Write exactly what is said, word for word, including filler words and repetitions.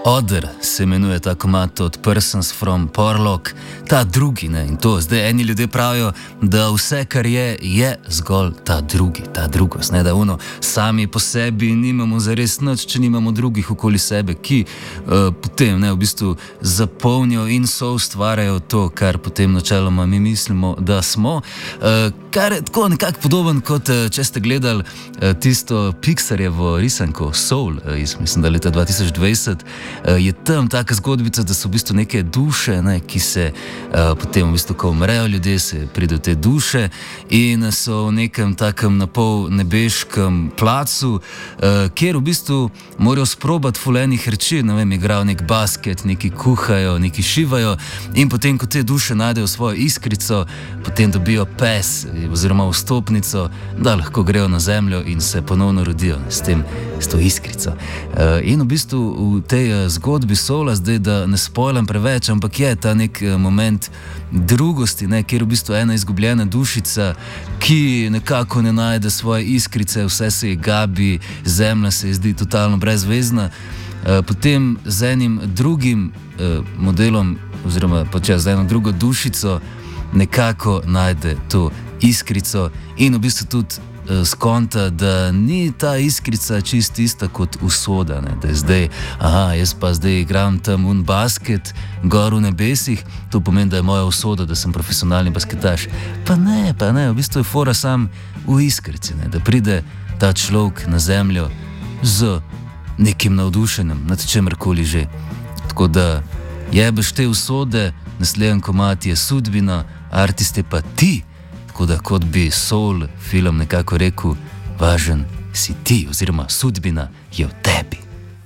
Other se imenuje ta komad od Persons from Porlock, ta drugi, ne, in to zdaj eni ljudje pravijo, da vse, kar je, je zgolj ta drugi, ta drugost, ne, da ono, sami po sebi nimamo zares nič, če nimamo drugih okoli sebe, ki uh, potem, ne, v bistvu zapolnijo in soustvarjajo to, kar potem načeloma mi mislimo, da smo, uh, kar je tako nekako podoben, kot uh, če ste gledali uh, tisto Pixarjevo risanko Soul, uh, iz, mislim, da leta dva tisoč dvajset, je tam taka zgodbica, da so v bistvu neke duše, ne, ki se uh, potem v bistvu, ko umrejo ljudje, se pridejo te duše in so v nekem takem napol nebeškem placu, uh, kjer v bistvu morajo sprobati fulenih reči, ne vem, igrajo nek basket, neki kuhajo, neki šivajo in potem, ko te duše najdejo svojo iskrico, potem dobijo pes oziroma vstopnico, da lahko grejo na zemljo in se ponovno rodijo s tem, s to iskrico. Uh, in v bistvu v tej zgodbi Soula, zdaj da ne spoilam preveč, ampak je ta nek moment drugosti, ne, kjer v bistvu ena izgubljena dušica, ki nekako ne najde svoje iskrice, vse se je gabi, zemlja se je zdi totalno brezvezna, potem z enim drugim modelom oziroma počas z eno drugo dušico nekako najde to iskrico in v bistvu tudi skonta, da ni ta iskrica čist ista kot usoda, ne? Da je zdaj, aha, jaz pa zdaj igram tam un basket, gor v nebesih, to pomeni, da je moja usoda, da sem profesionalni basketaš. Pa ne, pa ne, v bistvu je fora sam v iskrici, ne? Da pride ta človek na zemljo z nekim navdušenjem, nad čemerkoli že. Tako da jebeš te usode, naslednji komad je Sudbina, artist je pa ti. Tako da, kot bi Soul film nekako rekel, važen si ti, oziroma sudbina je v tebi.